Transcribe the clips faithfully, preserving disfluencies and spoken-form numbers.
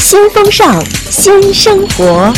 新风尚，新生活。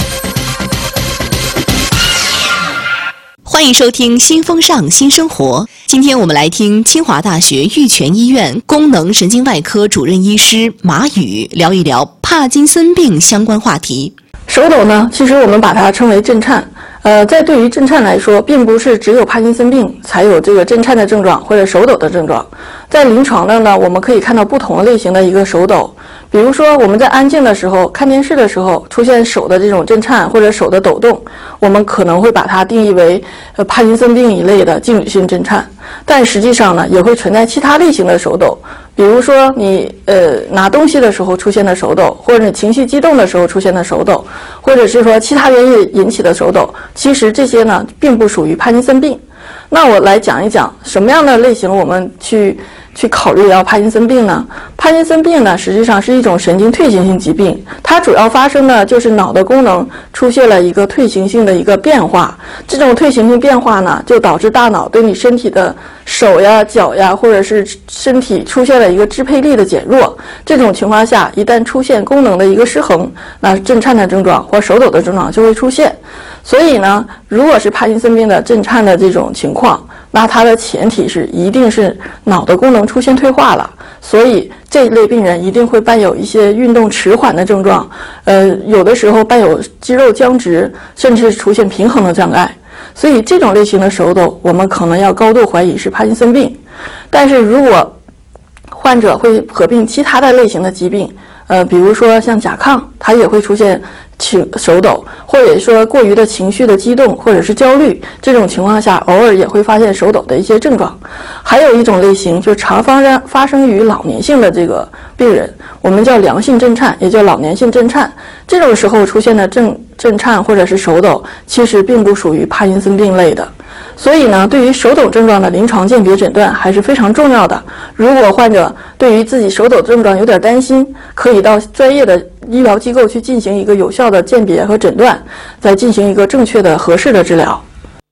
欢迎收听《新风尚新生活》。今天我们来听清华大学玉泉医院功能神经外科主任医师马宇聊一聊帕金森病相关话题。 手抖呢，其实我们把它称为震颤。呃，在对于震颤来说，并不是只有帕金森病才有这个震颤的症状或者手抖的症状。在临床的呢，我们可以看到不同类型的一个手抖。比如说我们在安静的时候看电视的时候出现手的这种震颤或者手的抖动，我们可能会把它定义为呃帕金森病一类的静止性震颤。但实际上呢，也会存在其他类型的手抖，比如说你呃拿东西的时候出现的手抖，或者你情绪激动的时候出现的手抖，或者是说其他原因引起的手抖。其实这些呢并不属于帕金森病。那我来讲一讲什么样的类型我们去去考虑要帕金森病呢？帕金森病呢，实际上是一种神经退行性疾病，它主要发生的就是脑的功能出现了一个退行性的一个变化。这种退行性变化呢，就导致大脑对你身体的手呀、脚呀，或者是身体出现了一个支配力的减弱。这种情况下，一旦出现功能的一个失衡，那震颤的症状或手抖的症状就会出现。所以呢，如果是帕金森病的震颤的这种情况，那它的前提是一定是脑的功能出现退化了，所以这一类病人一定会伴有一些运动迟缓的症状，呃，有的时候伴有肌肉僵直，甚至出现平衡的障碍。所以这种类型的手抖，我们可能要高度怀疑是帕金森病。但是如果患者会合并其他的类型的疾病，呃，比如说像甲亢，它也会出现情手抖，或者说过于的情绪的激动或者是焦虑，这种情况下偶尔也会发现手抖的一些症状。还有一种类型就是常发生发生于老年性的这个病人，我们叫良性震颤，也叫老年性震颤。这种时候出现的震震颤或者是手抖，其实并不属于帕金森病类的。所以呢，对于手抖症状的临床鉴别诊断还是非常重要的。如果患者对于自己手抖症状有点担心，可以到专业的医疗机构去进行一个有效的鉴别和诊断，再进行一个正确的合适的治疗。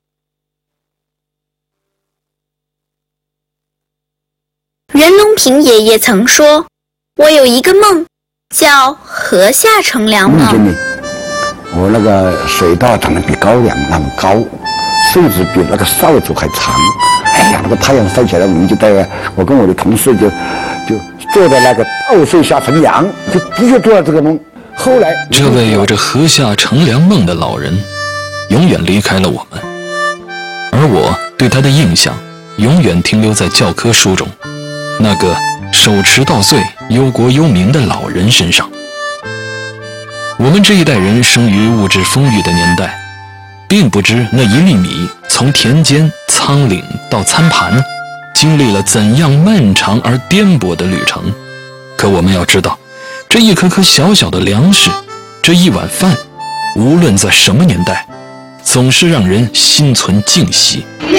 袁隆平爷爷曾说，我有一个梦叫河下乘凉梦。 梦见我那个水稻长得比高粱那么高，甚至比那个扫帚还长。哎呀，那个太阳晒起来，我们就在我跟我的同事就就坐在那个稻穗下乘凉，就的确做了这个梦。后来这位有着河下乘凉梦的老人永远离开了我们，而我对他的印象永远停留在教科书中那个手持稻穗忧国忧民的老人身上。我们这一代人生于物质丰裕的年代，并不知那一粒米从田间仓廪到餐盘经历了怎样漫长而颠簸的旅程。可我们要知道，这一颗颗小小的粮食，这一碗饭，无论在什么年代，总是让人心存敬惜。